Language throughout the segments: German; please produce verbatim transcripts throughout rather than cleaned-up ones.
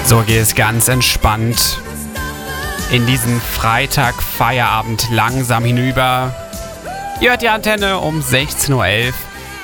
So geht es ganz entspannt in diesen Freitag-Feierabend langsam hinüber. Ihr hört die Antenne um sechzehn Uhr elf.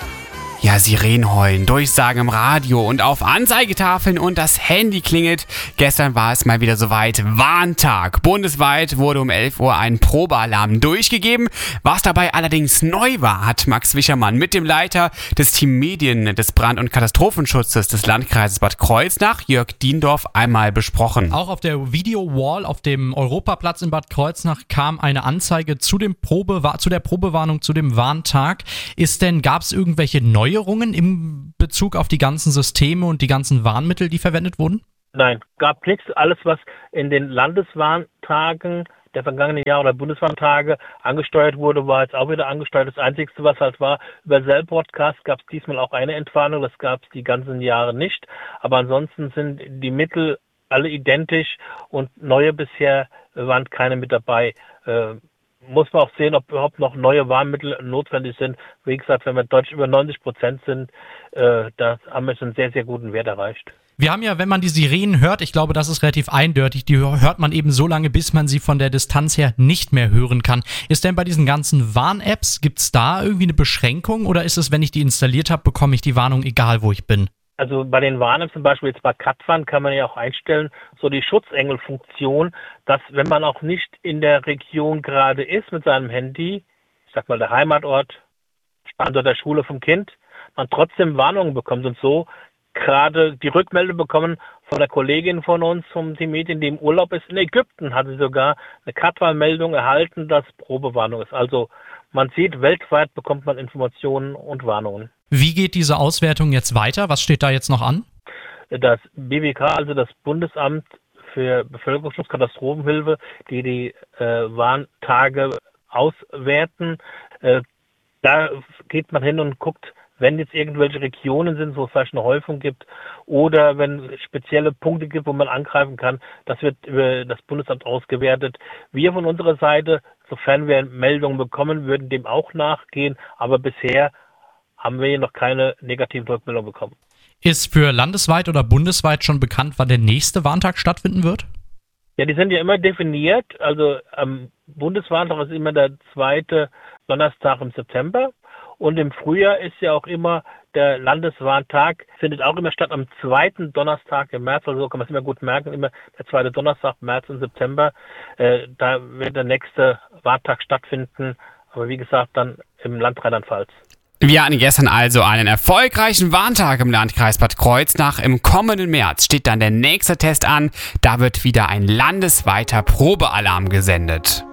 Ja, Sirenen heulen, Durchsagen im Radio und auf Anzeigetafeln und das Handy klingelt. Gestern war es mal wieder soweit. Warntag. Bundesweit wurde um elf Uhr ein Probealarm durchgegeben. Was dabei allerdings neu war, hat Max Wischermann mit dem Leiter des Team Medien des Brand- und Katastrophenschutzes des Landkreises Bad Kreuznach, Jörg Diendorf, einmal besprochen. Auch auf der Video-Wall auf dem Europaplatz in Bad Kreuznach kam eine Anzeige zu, dem Probe, zu der Probewarnung, zu dem Warntag. Ist denn, gab es irgendwelche neue Neuerungen im Bezug auf die ganzen Systeme und die ganzen Warnmittel, die verwendet wurden? Nein, gab nichts. Alles, was in den Landeswarntagen der vergangenen Jahre oder Bundeswarntage angesteuert wurde, war jetzt auch wieder angesteuert. Das Einzige, was halt war, über Cell-Broadcast gab es diesmal auch eine Entwarnung. Das gab es die ganzen Jahre nicht. Aber ansonsten sind die Mittel alle identisch und neue bisher waren keine mit dabei. Äh, muss man auch sehen, ob überhaupt noch neue Warnmittel notwendig sind. Wie gesagt, wenn wir deutlich über neunzig Prozent sind, äh, da haben wir schon einen sehr, sehr guten Wert erreicht. Wir haben ja, wenn man die Sirenen hört, ich glaube, das ist relativ eindeutig, die hört man eben so lange, bis man sie von der Distanz her nicht mehr hören kann. Ist denn bei diesen ganzen Warn-Apps, gibt es da irgendwie eine Beschränkung oder ist es, wenn ich die installiert habe, bekomme ich die Warnung, egal wo ich bin? Also bei den Warn-Apps zum Beispiel jetzt bei Katwan kann man ja auch einstellen, so die Schutzengel-Funktion, dass wenn man auch nicht in der Region gerade ist mit seinem Handy, ich sag mal der Heimatort, Standort der Schule vom Kind, man trotzdem Warnungen bekommt und so gerade die Rückmeldung bekommen von der Kollegin von uns vom Team Medien, die im Urlaub ist. In Ägypten hat sie sogar eine Katwan-Meldung erhalten, dass Probewarnung ist. Also man sieht, weltweit bekommt man Informationen und Warnungen. Wie geht diese Auswertung jetzt weiter? Was steht da jetzt noch an? Das B W K, also das Bundesamt für Bevölkerungsschutz, Katastrophenhilfe, die die äh, Warntage auswerten, äh, da geht man hin und guckt, wenn jetzt irgendwelche Regionen sind, wo es vielleicht eine Häufung gibt oder wenn es spezielle Punkte gibt, wo man angreifen kann, das wird über das Bundesamt ausgewertet. Wir von unserer Seite, sofern wir Meldungen bekommen, würden dem auch nachgehen, aber bisher haben wir hier noch keine negativen Rückmeldungen bekommen. Ist für landesweit oder bundesweit schon bekannt, wann der nächste Warntag stattfinden wird? Ja, die sind ja immer definiert. Also am Bundeswarntag ist immer der zweite Donnerstag im September. Und im Frühjahr ist ja auch immer der Landeswarntag, findet auch immer statt am zweiten Donnerstag im März. Also so kann man es immer gut merken, immer der zweite Donnerstag, März und September. Äh, da wird der nächste Warntag stattfinden. Aber wie gesagt, dann im Land Rheinland-Pfalz. Wir hatten gestern also einen erfolgreichen Warntag im Landkreis Bad Kreuznach. Im kommenden März steht dann der nächste Test an. Da wird wieder ein landesweiter Probealarm gesendet.